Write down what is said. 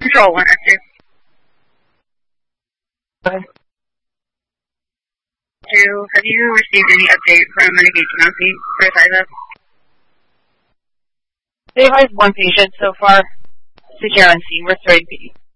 Control 1, active. Okay. 2, have you received any update from Renegade County for Tyler? They have 1 patient so far. Secure on scene. We're 3